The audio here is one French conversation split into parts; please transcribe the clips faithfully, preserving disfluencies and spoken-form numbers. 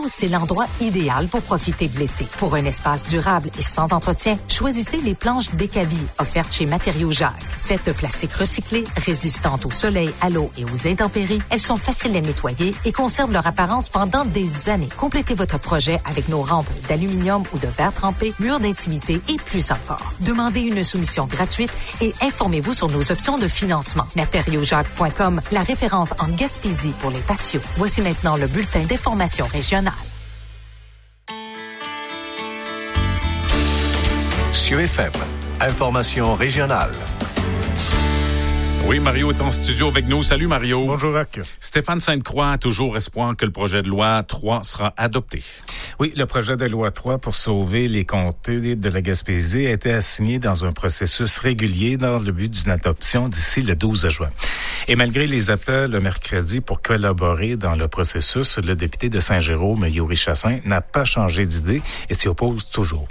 Douze, c'est l'endroit idéal pour profiter de l'été. Pour un espace durable et sans entretien, choisissez les planches Décavi offertes chez Matériaux Jacques. Faites de plastique recyclé, résistantes au soleil, à l'eau et aux intempéries, elles sont faciles à nettoyer et conservent leur apparence pendant des années. Complétez votre projet avec nos rampes d'aluminium ou de verre trempé, murs d'intimité et plus encore. Demandez une soumission gratuite et informez-vous sur nos options de financement. matériaux jacques point com, la référence en Gaspésie pour les patios. Voici maintenant le bulletin d'information régionale. Sur F M, information régionale. Oui, Mario est en studio avec nous. Salut, Mario. Bonjour, Roch. Stéphane Sainte-Croix a toujours espoir que le projet de loi trois sera adopté. Oui, le projet de loi trois pour sauver les comtés de la Gaspésie a été assigné dans un processus régulier dans le but d'une adoption d'ici le douze juin. Et malgré les appels le mercredi pour collaborer dans le processus, le député de Saint-Jérôme, Yuri Chassin, n'a pas changé d'idée et s'y oppose toujours.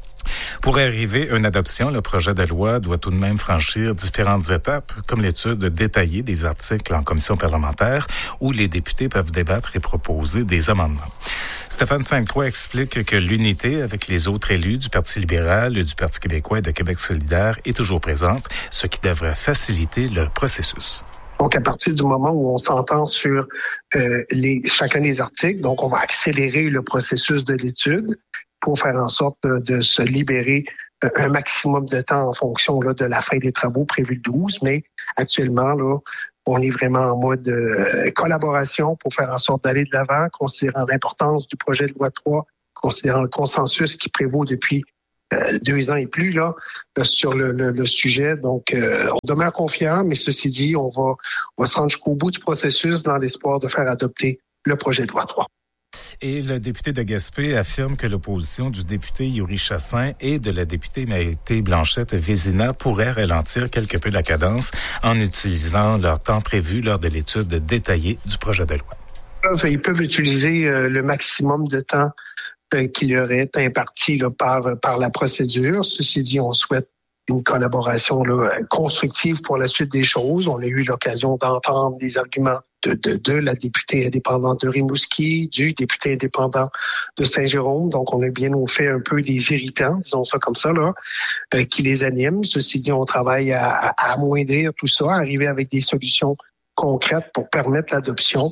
Pour arriver à une adoption, le projet de loi doit tout de même franchir différentes étapes, comme l'étude détaillée des articles en commission parlementaire, où les députés peuvent débattre et proposer des amendements. Stéphane Sainte-Croix explique que l'unité avec les autres élus du Parti libéral, du Parti québécois et de Québec solidaire est toujours présente, ce qui devrait faciliter le processus. Donc, à partir du moment où on s'entend sur euh, les, chacun des articles, donc on va accélérer le processus de l'étude pour faire en sorte de, de se libérer euh, un maximum de temps en fonction là, de la fin des travaux prévus le douze. Mais actuellement, là, on est vraiment en mode euh, collaboration pour faire en sorte d'aller de l'avant, considérant l'importance du projet de loi trois, considérant le consensus qui prévaut depuis Euh, deux ans et plus là euh, sur le, le, le sujet. Donc, euh, on demeure confiant, mais ceci dit, on va, on va se rendre jusqu'au bout du processus dans l'espoir de faire adopter le projet de loi trois. Et le député de Gaspé affirme que l'opposition du député Yuri Chassin et de la députée Maïté Blanchette-Vézina pourrait ralentir quelque peu la cadence en utilisant leur temps prévu lors de l'étude détaillée du projet de loi. Ils peuvent utiliser euh, le maximum de temps euh, qui leur est imparti là, par, par la procédure. Ceci dit, on souhaite une collaboration là, constructive pour la suite des choses. On a eu l'occasion d'entendre des arguments de, de, de la députée indépendante de Rimouski, du député indépendant de Saint-Jérôme. Donc, on a bien au fait un peu des irritants, disons ça comme ça, là, euh, qui les animent. Ceci dit, on travaille à, à amoindrir tout ça, à arriver avec des solutions concrètes pour permettre l'adoption.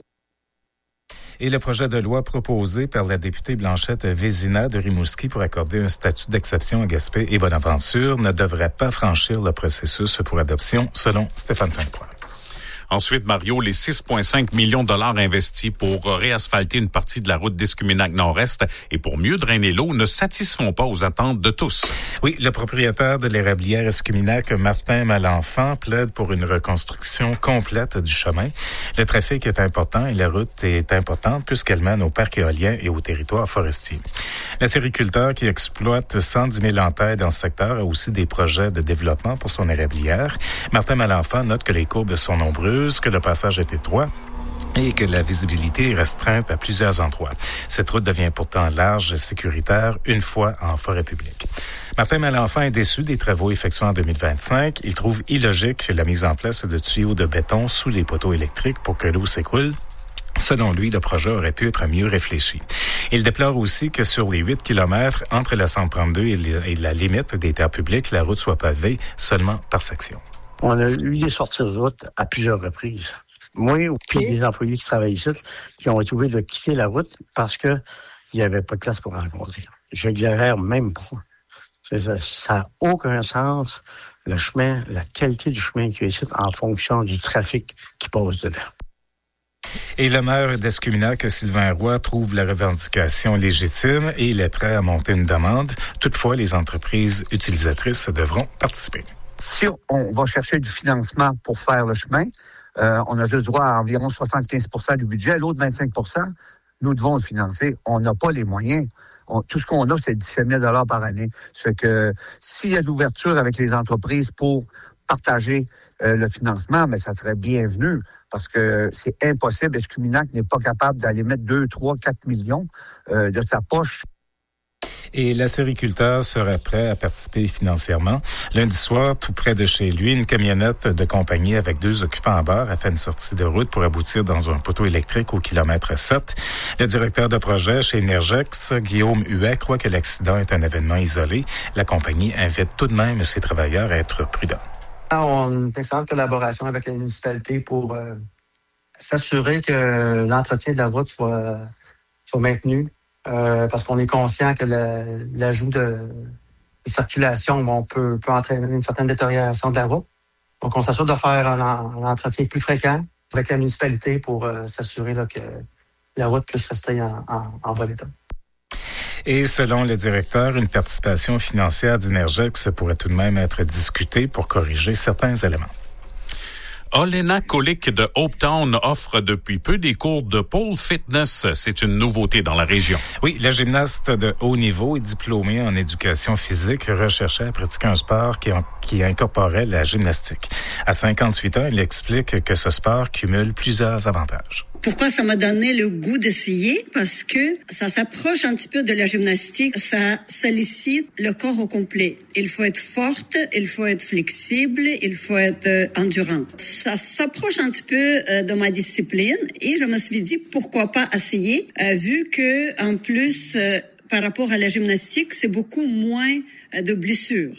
Et le projet de loi proposé par la députée Blanchette Vézina de Rimouski pour accorder un statut d'exception à Gaspé et Bonaventure ne devrait pas franchir le processus pour adoption, selon Stéphane Sainte-Croix. Ensuite, Mario, les six virgule cinq millions de dollars investis pour réasphalter une partie de la route d'Escuminac Nord-Est et pour mieux drainer l'eau ne satisfont pas aux attentes de tous. Oui, le propriétaire de l'érablière Escuminac, Martin Malenfant, plaide pour une reconstruction complète du chemin. Le trafic est important et la route est importante puisqu'elle mène au parc éolien et au territoire forestier. Le sériculteur qui exploite cent dix mille hectares dans ce secteur a aussi des projets de développement pour son érablière. Martin Malenfant note que les courbes sont nombreuses, que le passage est étroit et que la visibilité est restreinte à plusieurs endroits. Cette route devient pourtant large et sécuritaire une fois en forêt publique. Martin Malenfant est déçu des travaux effectués en deux mille vingt-cinq. Il trouve illogique la mise en place de tuyaux de béton sous les poteaux électriques pour que l'eau s'écoule. Selon lui, le projet aurait pu être mieux réfléchi. Il déplore aussi que sur les huit kilomètres entre la cent trente-deux et la limite des terres publiques, la route soit pavée seulement par section. On a eu des sorties de route à plusieurs reprises. Moi, puis des employés qui travaillent ici, qui ont été obligés de quitter la route parce que il n'y avait pas de place pour rencontrer. J'exagère même pas. Ça n'a aucun sens, le chemin, la qualité du chemin qui est ici en fonction du trafic qui passe dedans. Et le maire d'Escuminac, Sylvain Roy, trouve la revendication légitime et il est prêt à monter une demande. Toutefois, les entreprises utilisatrices devront participer. Si on va chercher du financement pour faire le chemin, euh, on a le droit à environ soixante-quinze pour cent du budget, l'autre vingt-cinq pour cent, nous devons le financer. On n'a pas les moyens. On, tout ce qu'on a, c'est dix-sept mille dollars par année. Ça fait que s'il y a de l'ouverture avec les entreprises pour partager euh, le financement, mais ça serait bienvenu parce que c'est impossible. Escuminac n'est pas capable d'aller mettre deux, trois, quatre millions euh, de sa poche. Et l'acériculteur serait prêt à participer financièrement. Lundi soir, tout près de chez lui, une camionnette de compagnie avec deux occupants à bord a fait une sortie de route pour aboutir dans un poteau électrique au kilomètre sept. Le directeur de projet chez Énergex, Guillaume Huet, croit que l'accident est un événement isolé. La compagnie invite tout de même ses travailleurs à être prudents. On a une excellente collaboration avec la municipalité pour euh, s'assurer que l'entretien de la route soit, soit maintenu. Euh, parce qu'on est conscient que le, l'ajout de, de circulation bon, peut, peut entraîner une certaine détérioration de la route. Donc, on s'assure de faire un, un entretien plus fréquent avec la municipalité pour euh, s'assurer là, que la route puisse rester en, en, en bon état. Et selon le directeur, une participation financière d'Énergex pourrait tout de même être discutée pour corriger certains éléments. Olena Kulik de Hopetown offre depuis peu des cours de pole fitness. C'est une nouveauté dans la région. Oui, la gymnaste de haut niveau et diplômée en éducation physique recherchait à pratiquer un sport qui, en, qui incorporait la gymnastique. À cinquante-huit ans, elle explique que ce sport cumule plusieurs avantages. Pourquoi ça m'a donné le goût d'essayer? Parce que ça s'approche un petit peu de la gymnastique. Ça sollicite le corps au complet. Il faut être forte, il faut être flexible, il faut être euh, endurant. Ça s'approche un petit peu euh, de ma discipline et je me suis dit pourquoi pas essayer, euh, vu que en plus euh, par rapport à la gymnastique, c'est beaucoup moins euh, de blessures.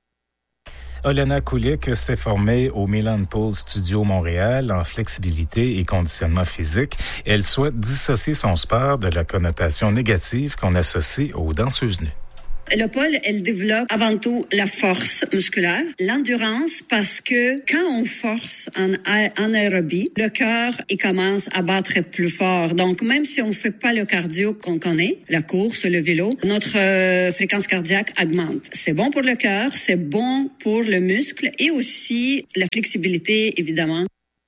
Olena Kulik s'est formée au Milan Pole Studio Montréal en flexibilité et conditionnement physique. Elle souhaite dissocier son sport de la connotation négative qu'on associe aux danseuses nues. Le pole, elle développe avant tout la force musculaire, l'endurance, parce que quand on force en, en aérobie, le cœur, il commence à battre plus fort. Donc, même si on fait pas le cardio qu'on connaît, la course, le vélo, notre euh, fréquence cardiaque augmente. C'est bon pour le cœur, c'est bon pour le muscle et aussi la flexibilité, évidemment.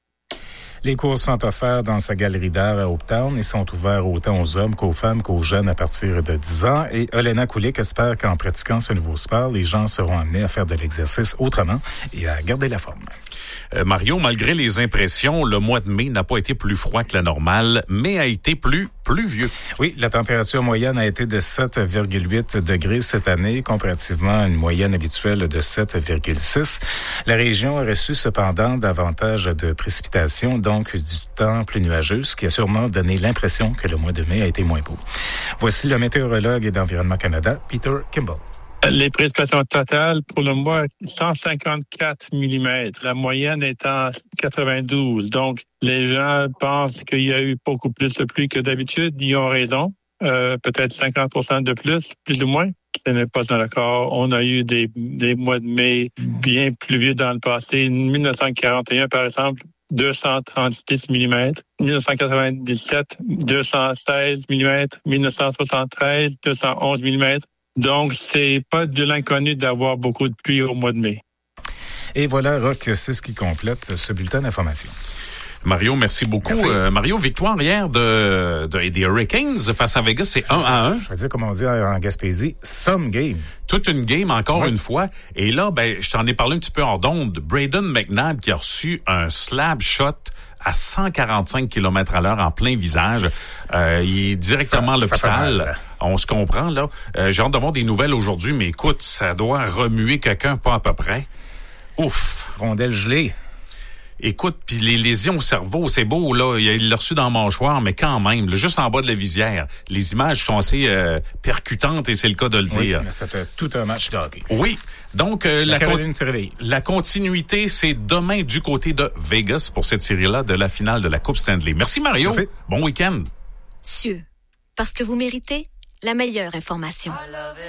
Les cours sont offerts dans sa galerie d'art à Hopetown et sont ouverts autant aux hommes qu'aux femmes qu'aux jeunes à partir de dix ans. Et Olena Kulik espère qu'en pratiquant ce nouveau sport, les gens seront amenés à faire de l'exercice autrement et à garder la forme. Euh, Mario, malgré les impressions, le mois de mai n'a pas été plus froid que la normale, mais a été plus pluvieux. Oui, la température moyenne a été de sept virgule huit degrés cette année, comparativement à une moyenne habituelle de sept virgule six. La région a reçu cependant davantage de précipitations, donc du temps plus nuageux, ce qui a sûrement donné l'impression que le mois de mai a été moins beau. Voici le météorologue d'Environnement Canada, Peter Kimball. Les précipitations totales pour le mois, cent cinquante-quatre millimètres. La moyenne étant quatre-vingt-douze. Donc, les gens pensent qu'il y a eu beaucoup plus de pluie que d'habitude. Ils ont raison. Euh, peut-être cinquante pour cent de plus, plus ou moins. Ce n'est pas dans l'accord. On a eu des, des mois de mai bien pluvieux dans le passé. dix-neuf cent quarante et un, par exemple, deux cent trente-six millimètres. dix-neuf cent quatre-vingt-dix-sept, deux cent seize millimètres. dix-neuf cent soixante-treize, deux cent onze millimètres. Donc, c'est pas de l'inconnu d'avoir beaucoup de pluie au mois de mai. Et voilà, Roch, c'est ce qui complète ce bulletin d'information. Mario, merci beaucoup. Merci. Euh, Mario, victoire hier de, de des Hurricanes face à Vegas, c'est un à un. Je veux dire, comme on dit en Gaspésie, some game. Toute une game, encore ouais. une fois. Et là, ben, je t'en ai parlé un petit peu hors d'onde. Braden McNabb qui a reçu un slab shot à cent quarante-cinq kilomètres à l'heure en plein visage. Euh, il est directement ça, à l'hôpital. On se comprend, là. Euh, j'ai hâte d'avoir des nouvelles aujourd'hui, mais écoute, ça doit remuer quelqu'un pas à peu près. Ouf. Rondelle gelée. Écoute, puis les lésions au cerveau, c'est beau, là. Il l'a reçu dans le mâchoire, mais quand même, là, juste en bas de la visière. Les images sont assez euh, percutantes et c'est le cas de le oui, dire. Mais c'était tout un match de hockey. Oui. Donc, euh, la, la, conti- la continuité, c'est demain du côté de Vegas pour cette série-là de la finale de la Coupe Stanley. Merci, Mario. Merci. Bon week-end. Cieux, parce que vous méritez la meilleure information.